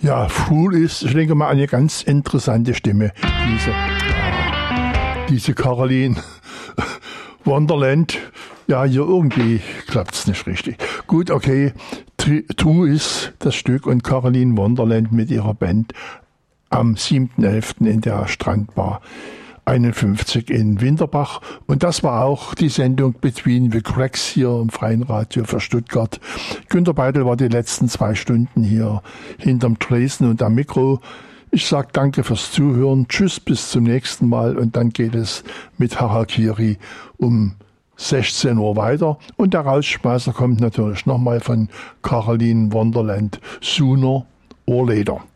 Ja, Fool ist, ich denke mal, eine ganz interessante Stimme. Diese Caroline Wonderland. Ja, hier irgendwie klappt's nicht richtig. Gut, okay. True ist das Stück und Caroline Wonderland mit ihrer Band am 7.11. in der Strandbar 51 in Winterbach. Und das war auch die Sendung Between the Cracks hier im Freien Radio für Stuttgart. Günter Beidel war die letzten 2 Stunden hier hinterm Tresen und am Mikro. Ich sage danke fürs Zuhören. Tschüss, bis zum nächsten Mal. Und dann geht es mit Harakiri um 16 Uhr weiter. Und der Rausschmeißer kommt natürlich nochmal von Caroline Wonderland. Sooner or later.